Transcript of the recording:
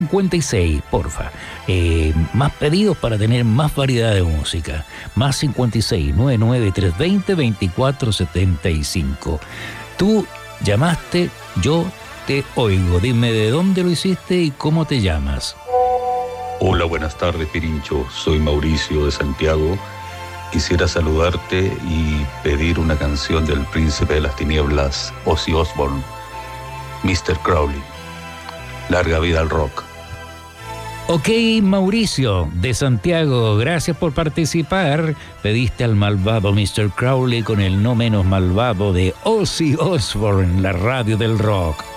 56, porfa. Más pedidos para tener más variedad de música. Más 56 99 320 2475. Tú llamaste, yo te oigo. Dime de dónde lo hiciste y cómo te llamas. Hola, buenas tardes, Pirincho. Soy Mauricio de Santiago. Quisiera saludarte y pedir una canción del Príncipe de las Tinieblas, Ozzy Osbourne, Mr. Crowley. Larga vida al rock. Ok, Mauricio de Santiago, gracias por participar. Pediste al malvado Mr. Crowley con el no menos malvado de Ozzy Osbourne, la radio del rock.